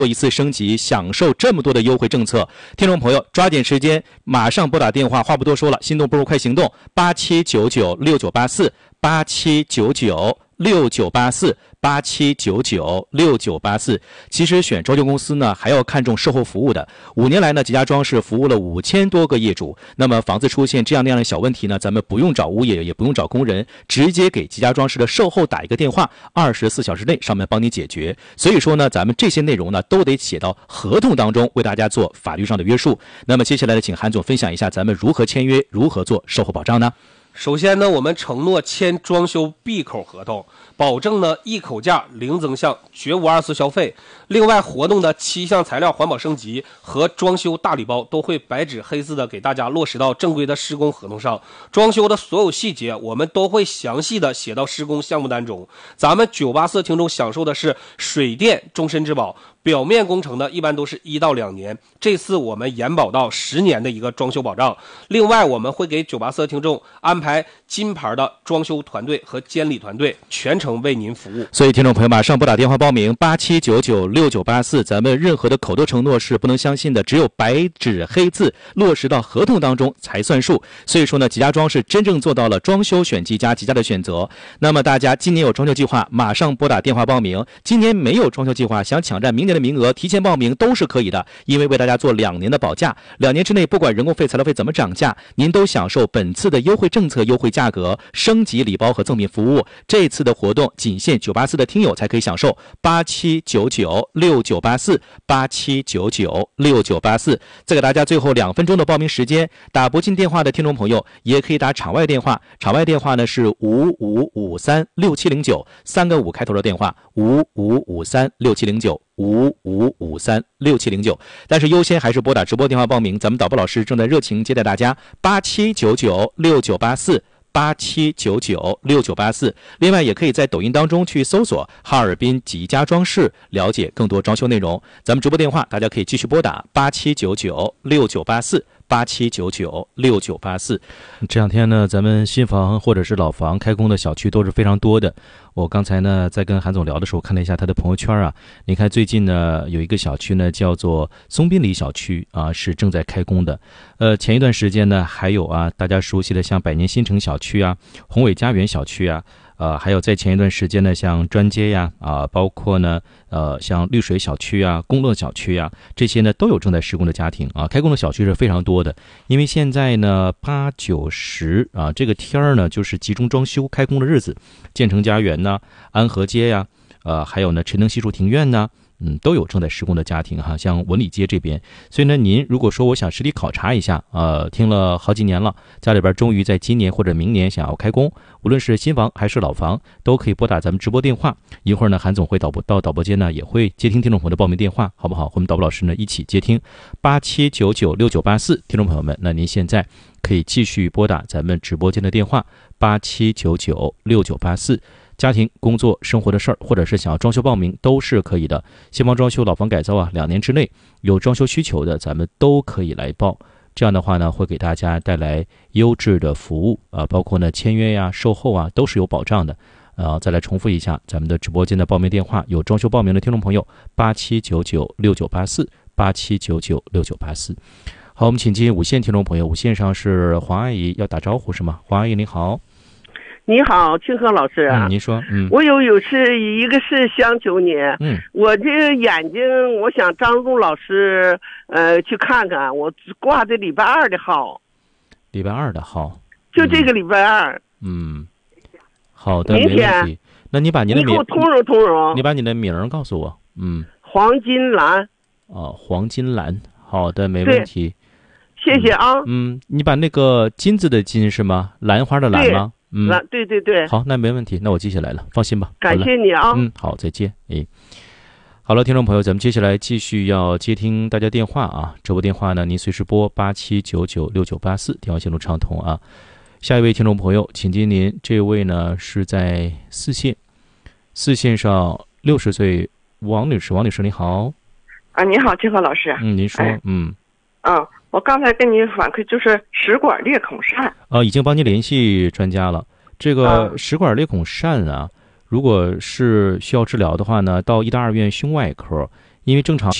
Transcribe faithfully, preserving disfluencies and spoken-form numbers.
做一次升级，享受这么多的优惠政策。听众朋友，抓紧时间，马上拨打电话，话不多说了，心动不如快行动，八七九九六九八四，八七九九六九八四，八七九九六九八四。其实选装修公司呢，还要看重售后服务的。五年来呢，吉家装饰服务了五千多个业主。那么房子出现这样那样的小问题呢，咱们不用找物业，也不用找工人，直接给吉家装饰的售后打一个电话，二十四小时内上门帮你解决。所以说呢，咱们这些内容呢，都得写到合同当中，为大家做法律上的约束。那么接下来呢，请韩总分享一下咱们如何签约，如何做售后保障呢？ 首先呢，我们承诺签装修闭口合同，保证呢一口价零增项，绝无二次消费。另外，活动的七项材料环保升级和装修大礼包都会白纸黑字的给大家落实到正规的施工合同上。装修的所有细节，我们都会详细的写到施工项目单中。咱们九八四听众享受的是水电终身质保，表面工程呢一般都是一到两年，这次我们延保到十年的一个装修保障。另外，我们会给九八四听众安排金牌的装修团队和监理团队，全程为您服务。 所以听众朋友马上拨打电话报名八七九九六九八四，咱们任何的口头承诺是不能相信的，只有白纸黑字落实到合同当中才算数。所以说呢，吉家装饰真正做到了装修选吉家，吉家的选择。那么大家今年有装修计划，马上拨打电话报名；今年没有装修计划，想抢占明年的名额，提前报名都是可以的，因为为大家做两年的保价，两年之内不管人工费、材料费怎么涨价，您都享受本次的优惠政策、优惠价格、升级礼包和赠品服务。这次的活动仅限九八四的听友才可以享受，八七九九六九八四，八七九九六九八四。再给大家最后两分钟的报名时间，打不进电话的听众朋友也可以打场外电话，场外电话呢是五五五三六七零九，三个五开头的电话，五五五三六七零九。五五五三六七零九，但是优先还是拨打直播电话报名，咱们导播老师正在热情接待大家，八七九九六九八四，八七九九六九八四。另外也可以在抖音当中去搜索哈尔滨吉家装饰，了解更多装修内容。咱们直播电话大家可以继续拨打八七九九六九八四，八七九九六九八四。这两天呢，咱们新房或者是老房开工的小区都是非常多的。我刚才呢在跟韩总聊的时候，看了一下他的朋友圈啊，你看最近呢有一个小区呢叫做松滨里小区啊，是正在开工的。呃，前一段时间呢还有啊大家熟悉的像百年新城小区啊、宏伟家园小区啊。呃，还有在前一段时间呢，像专街呀，啊，包括呢，呃，像绿水小区啊、公乐小区啊，这些呢都有正在施工的家庭啊，开工的小区是非常多的。因为现在呢，八九十啊，这个天儿呢，就是集中装修开工的日子，建成家园呢、安和街呀，呃，还有呢，陈能西树庭院呢。嗯，都有正在施工的家庭哈，像文理街这边。所以呢，您如果说我想实地考察一下，呃，听了好几年了，家里边终于在今年或者明年想要开工，无论是新房还是老房，都可以拨打咱们直播电话。一会儿呢，韩总会导播到导播间呢，也会接听听众朋友的报名电话，好不好？我们导播老师呢一起接听八七九九六九八四，听众朋友们，那您现在可以继续拨打咱们直播间的电话八七九九六九八四。家庭、工作、生活的事儿，或者是想要装修报名都是可以的。新房装修、老房改造啊，两年之内有装修需求的，咱们都可以来报。这样的话呢，会给大家带来优质的服务啊，包括呢签约呀、售后啊，都是有保障的。呃，再来重复一下咱们的直播间的报名电话，有装修报名的听众朋友，八七九九六九八四，八七九九六九八四。好，我们请进五线听众朋友，五线上是黄阿姨要打招呼是吗？黄阿姨你好。 你好，清河老师啊， 嗯，您说，嗯， 我有有事，一个是想求你， 嗯， 我这个眼睛，我想张璐老师，呃，去看看，我挂的礼拜二的号， 礼拜二的号， 就这个礼拜二， 嗯，好的，没问题。那你把您的名， 你给我通融通融， 你把你的名儿告诉我，嗯， 黄金兰， 哦，黄金兰，好的，没问题， 谢谢啊， 嗯，你把那个金字的金是吗？兰花的兰吗？嗯， 对对对， 好，那没问题，那我记下来了，放心吧。 感谢你啊。 嗯，好，再见。哎，好了，听众朋友，咱们接下来继续要接听大家电话啊，直播电话呢，您随时拨八七九九六九八四，电话线路畅通啊。下一位听众朋友，请接您，这位呢是在四线，四线上六十岁王女士，王女士你好。 啊，你好，清河老师。 嗯，您说， 哎、 嗯。 嗯，我刚才跟你反馈就是食管裂孔疝啊，已经帮您联系专家了。这个食管裂孔疝啊，如果是需要治疗的话呢，到医大二院胸外科因为正常